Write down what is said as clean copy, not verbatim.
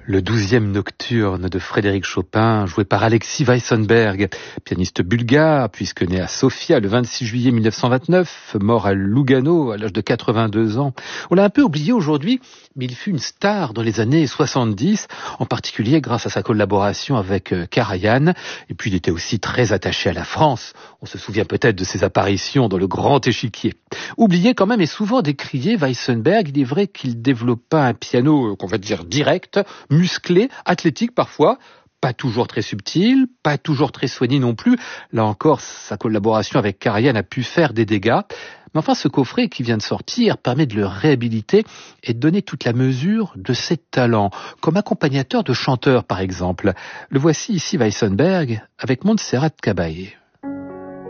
Le 12e nocturne de Frédéric Chopin, joué par Alexis Weissenberg, pianiste bulgare, puisque né à Sofia le 26 juillet 1929, mort à Lugano à l'âge de 82 ans. On l'a un peu oublié aujourd'hui, mais il fut une star dans les années 70, en particulier grâce à sa collaboration avec Karajan. Et puis il était aussi très attaché à la France. On se souvient peut-être de ses apparitions dans le Grand Échiquier. Oublié quand même et souvent décrié, Weissenberg, il est vrai qu'il développa un piano, qu'on va dire direct, musclé, athlétique parfois, pas toujours très subtil, pas toujours très soigné non plus. Là encore, sa collaboration avec Karajan a pu faire des dégâts. Mais enfin, ce coffret qui vient de sortir permet de le réhabiliter et de donner toute la mesure de ses talents, comme accompagnateur de chanteurs par exemple. Le voici ici Weissenberg avec Montserrat Caballé.